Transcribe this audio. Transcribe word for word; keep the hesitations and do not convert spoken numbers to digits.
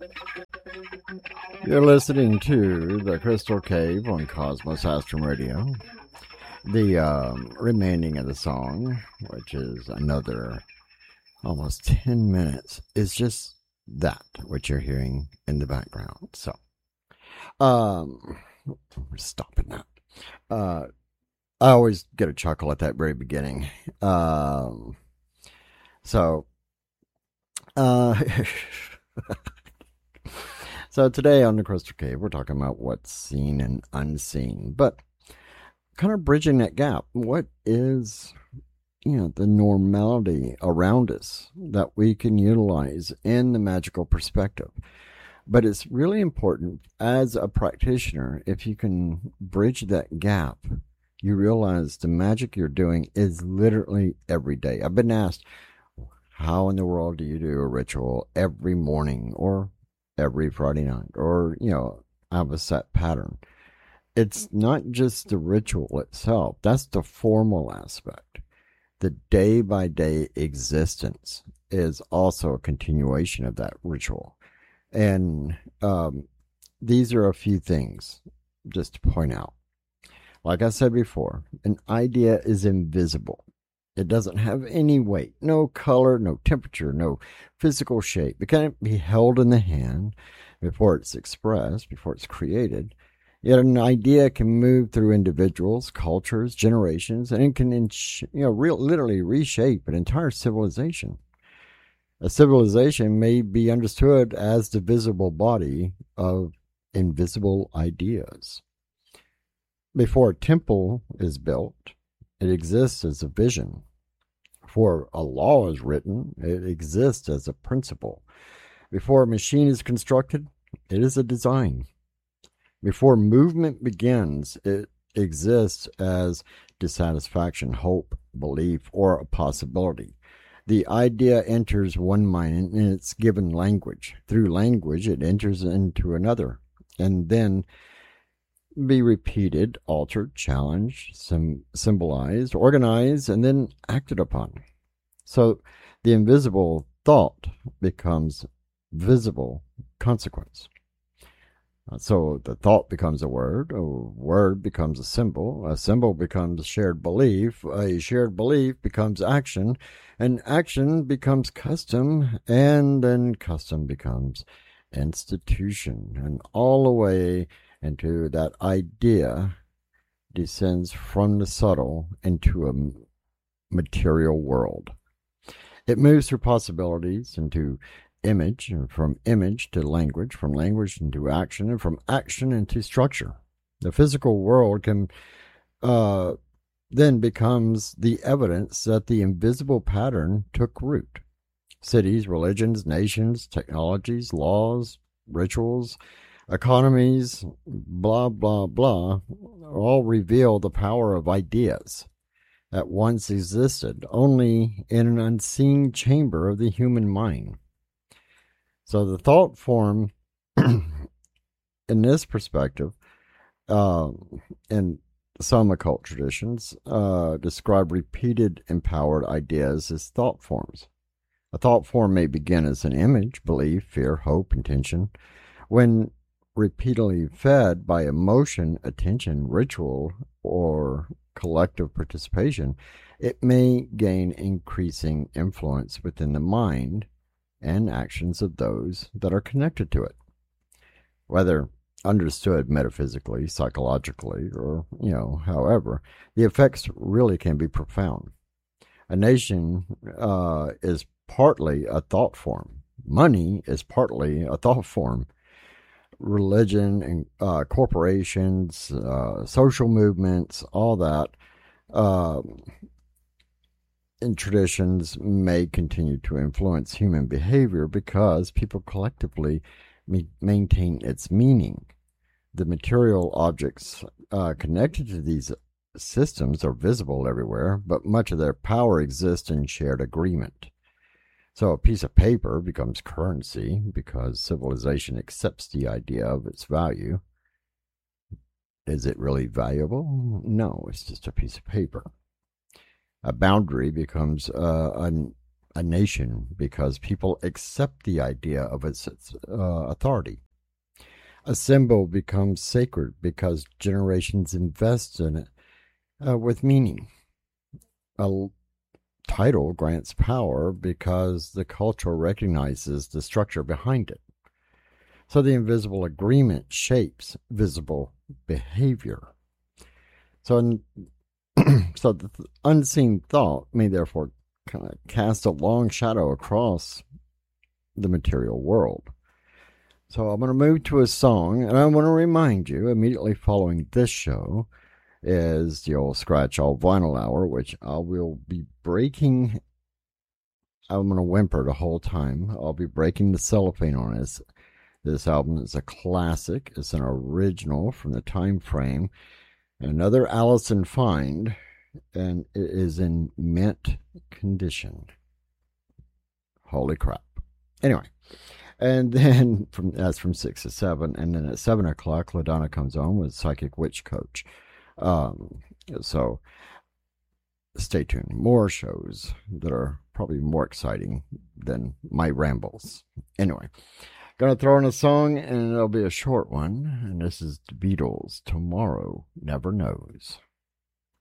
You're listening to The Crystal Cave on Cosmos Astrum Radio. The um, remaining of the song, which is another almost ten minutes, is just that, what you're hearing in the background. So, um, we're stopping that. Uh, I always get a chuckle at that very beginning. Um, so, uh, so today on the Crystal Cave, we're talking about what's seen and unseen, but kind of bridging that gap. What is, you know, the normality around us that we can utilize in the magical perspective? But it's really important as a practitioner, if you can bridge that gap, you realize the magic you're doing is literally every day. I've been asked, how in the world do you do a ritual every morning or every Friday night, or, you know, have a set pattern? It's not just the ritual itself. That's the formal aspect. The day-by-day existence is also a continuation of that ritual. And um, these are a few things just to point out. Like I said before, an idea is invisible. It doesn't have any weight, no color, no temperature, no physical shape. It can't be held in the hand before it's expressed, before it's created. Yet an idea can move through individuals, cultures, generations, and it can, you know, real, literally reshape an entire civilization. A civilization may be understood as the visible body of invisible ideas. Before a temple is built, it exists as a vision. Before a law is written, it exists as a principle. Before a machine is constructed, it is a design. Before movement begins, it exists as dissatisfaction, hope, belief, or a possibility. The idea enters one mind and it's given language. Through language, it enters into another, and then be repeated, altered, challenged, sim- symbolized, organized, and then acted upon. So the invisible thought becomes visible consequence. So the thought becomes a word, a word becomes a symbol, a symbol becomes shared belief, a shared belief becomes action, and action becomes custom, and then custom becomes institution, and all the way into that idea descends from the subtle into a material world. It moves through possibilities into image, and from image to language, from language into action, and from action into structure. The physical world can uh, then becomes the evidence that the invisible pattern took root. Cities, religions, nations, technologies, laws, rituals, economies, blah, blah, blah, all reveal the power of ideas that once existed only in an unseen chamber of the human mind. So the thought form, in this perspective, uh, in some occult traditions, uh, describe repeated empowered ideas as thought forms. A thought form may begin as an image, belief, fear, hope, intention. When repeatedly fed by emotion, attention, ritual, or collective participation, it may gain increasing influence within the mind and actions of those that are connected to it. Whether understood metaphysically, psychologically, or, you know, however, the effects really can be profound. A nation uh, is partly a thought form. Money is partly a thought form. Religion and uh, corporations, uh, social movements, all that, uh, and traditions may continue to influence human behavior because people collectively ma- maintain its meaning. The material objects uh, connected to these systems are visible everywhere, but much of their power exists in shared agreement. So a piece of paper becomes currency because civilization accepts the idea of its value. Is it really valuable? No, it's just a piece of paper. A boundary becomes uh, an a nation because people accept the idea of its uh, authority. A symbol becomes sacred because generations invest in it uh, with meaning. A title grants power because the culture recognizes the structure behind it. So the invisible agreement shapes visible behavior. So, in, so the unseen thought may therefore kind of cast a long shadow across the material world. So I'm going to move to a song, and I want to remind you immediately following this show is the old Scratch All Vinyl Hour, which I will be breaking. I'm going to whimper the whole time. I'll be breaking the cellophane on this. This album is a classic. It's an original from the time frame. Another Allison find, and it is in mint condition. Holy crap. Anyway. And then from that's from six to seven, and then at seven o'clock, LaDonna comes on with Psychic Witch Coach. Um, so stay tuned. More shows that are probably more exciting than my rambles. Anyway, gonna throw in a song, and it'll be a short one. And this is the Beatles. Tomorrow Never Knows.